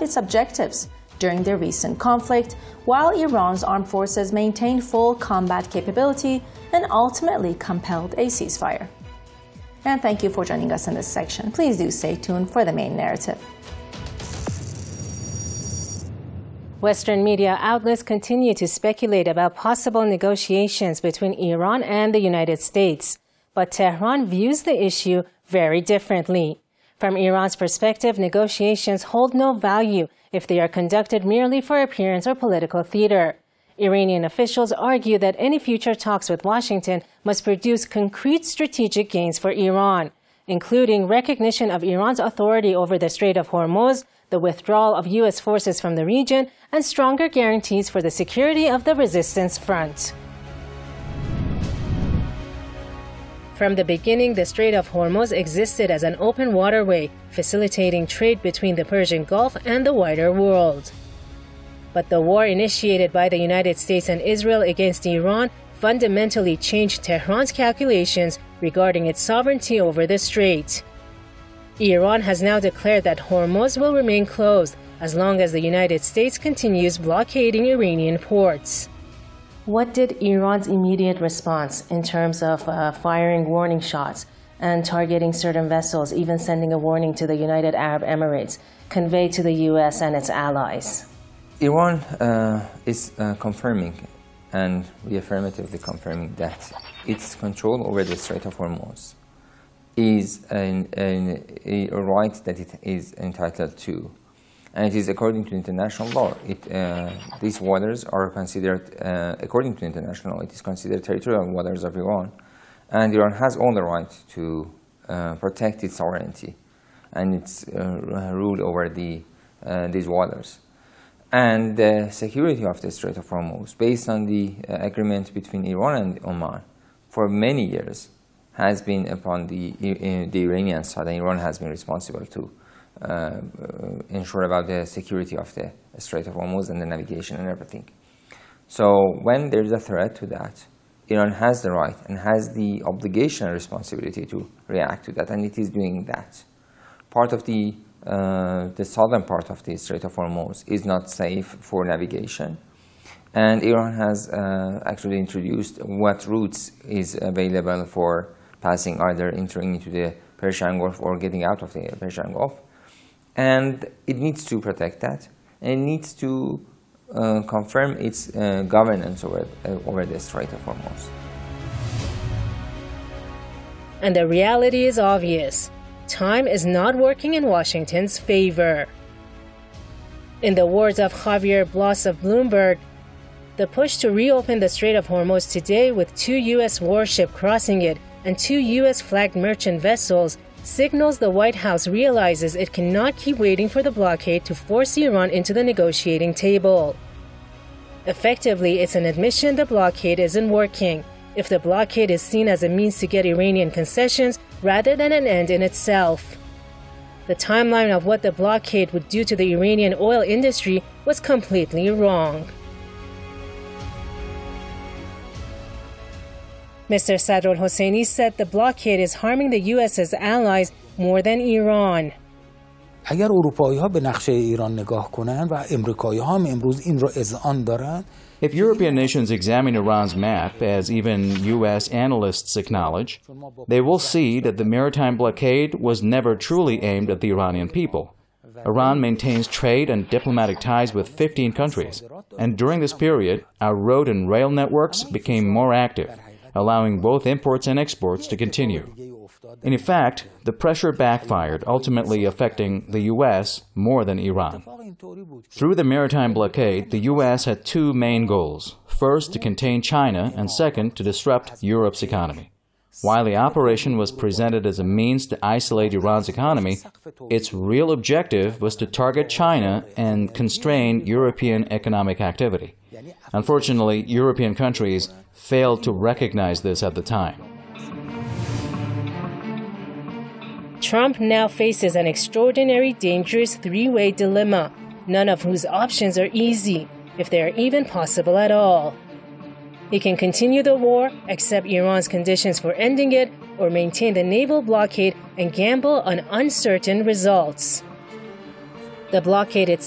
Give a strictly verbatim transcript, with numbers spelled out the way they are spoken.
its objectives during the recent conflict, while Iran's armed forces maintained full combat capability and ultimately compelled a ceasefire. And thank you for joining us in this section. Please do stay tuned for the main narrative. Western media outlets continue to speculate about possible negotiations between Iran and the United States, but Tehran views the issue very differently. From Iran's perspective, negotiations hold no value if they are conducted merely for appearance or political theater. Iranian officials argue that any future talks with Washington must produce concrete strategic gains for Iran, including recognition of Iran's authority over the Strait of Hormuz, the withdrawal of U S forces from the region, and stronger guarantees for the security of the resistance front. From the beginning, the Strait of Hormuz existed as an open waterway, facilitating trade between the Persian Gulf and the wider world. But the war initiated by the United States and Israel against Iran fundamentally changed Tehran's calculations regarding its sovereignty over the strait. Iran has now declared that Hormuz will remain closed as long as the United States continues blockading Iranian ports. What did Iran's immediate response in terms of uh, firing warning shots and targeting certain vessels, even sending a warning to the United Arab Emirates, convey to the U S and its allies? Iran uh, is uh, confirming and reaffirmatively confirming that its control over the Strait of Hormuz is an, an, a right that it is entitled to. And it is according to international law. It, uh, these waters are considered, uh, according to international law, it is considered territorial waters of Iran. And Iran has all the right to uh, protect its sovereignty and its uh, rule over the, uh, these waters. And the security of the Strait of Hormuz, based on the uh, agreement between Iran and Oman, for many years has been upon the, uh, the Iranian side, and Iran has been responsible to Uh, uh, ensure about the security of the Strait of Hormuz and the navigation and everything. So when there is a threat to that, Iran has the right and has the obligation and responsibility to react to that, and it is doing that. Part of the, uh, the southern part of the Strait of Hormuz is not safe for navigation, and Iran has uh, actually introduced what routes is available for passing, either entering into the Persian Gulf or getting out of the Persian Gulf. And it needs to protect that, and it needs to uh, confirm its uh, governance over, uh, over the Strait of Hormuz. And the reality is obvious. Time is not working in Washington's favor. In the words of Javier Blas of Bloomberg, the push to reopen the Strait of Hormuz today with two U S warships crossing it and two U S-flagged merchant vessels signals the White House realizes it cannot keep waiting for the blockade to force Iran into the negotiating table. Effectively, it's an admission the blockade isn't working, if the blockade is seen as a means to get Iranian concessions rather than an end in itself. The timeline of what the blockade would do to the Iranian oil industry was completely wrong. Mister Sadrul Hosseini said the blockade is harming the U S's allies more than Iran. اگر اروپایی‌ها به نقشه ایران نگاه کنن و امریکایی‌ها هم امروز این رو اذعان دارن. If European nations examine Iran's map, as even U S analysts acknowledge, they will see that the maritime blockade was never truly aimed at the Iranian people. Iran maintains trade and diplomatic ties with fifteen countries, and during this period, our road and rail networks became more active, allowing both imports and exports to continue. And in fact, the pressure backfired, ultimately affecting the U S more than Iran. Through the maritime blockade, the U S had two main goals. First, to contain China, and second, to disrupt Europe's economy. While the operation was presented as a means to isolate Iran's economy, its real objective was to target China and constrain European economic activity. Unfortunately, European countries failed to recognize this at the time. Trump now faces an extraordinary, dangerous three-way dilemma, none of whose options are easy, if they are even possible at all. He can continue the war, accept Iran's conditions for ending it, or maintain the naval blockade and gamble on uncertain results. The blockade itself